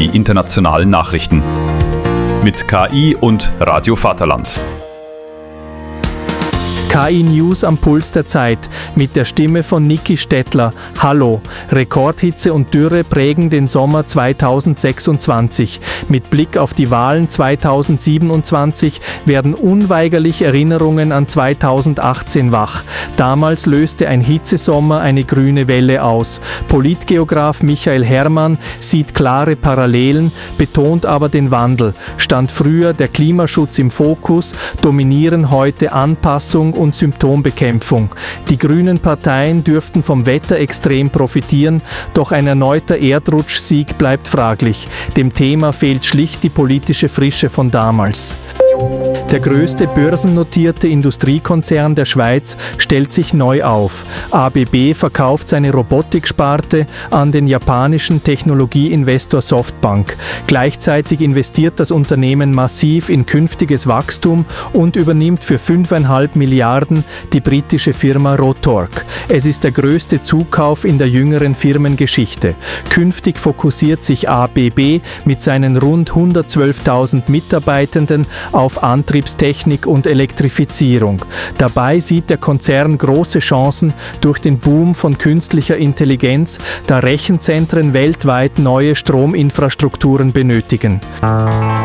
die internationalen Nachrichten. Mit KI und Radio Vaterland. KI News am Puls der Zeit mit der Stimme von Niki Stettler. Hallo, Rekordhitze und Dürre prägen den Sommer 2026. Mit Blick auf die Wahlen 2027 werden unweigerlich Erinnerungen an 2018 wach. Damals löste ein Hitzesommer eine grüne Welle aus. Politgeograf Michael Herrmann sieht klare Parallelen, betont aber den Wandel. Stand früher der Klimaschutz im Fokus, dominieren heute Anpassung und Symptombekämpfung. Die grünen Parteien dürften vom Wetterextrem profitieren, doch ein erneuter Erdrutschsieg bleibt fraglich. Dem Thema fehlt schlicht die politische Frische von damals. Der größte börsennotierte Industriekonzern der Schweiz stellt sich neu auf. ABB verkauft seine Robotiksparte an den japanischen Technologieinvestor Softbank. Gleichzeitig investiert das Unternehmen massiv in künftiges Wachstum und übernimmt für 5,5 Milliarden die britische Firma Rotork. Es ist der größte Zukauf in der jüngeren Firmengeschichte. Künftig fokussiert sich ABB mit seinen rund 112.000 Mitarbeitenden auf Antriebstechnik und Elektrifizierung. Dabei sieht der Konzern große Chancen durch den Boom von künstlicher Intelligenz, da Rechenzentren weltweit neue Strominfrastrukturen benötigen.